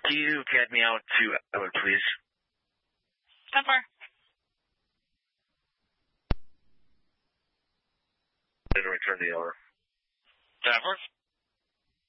Can you get me out to Elwood, please? 10-4. To return the order. 10-4.